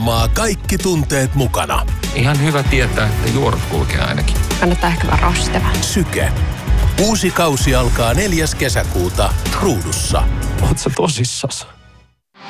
Maa kaikki tunteet mukana. Ihan hyvä tietää, että juorut kulkee ainakin. Kannattaa ehkä varoa sitä vähän. Syke. Uusi kausi alkaa 4. kesäkuuta Ruudussa. Oot sä tosissas?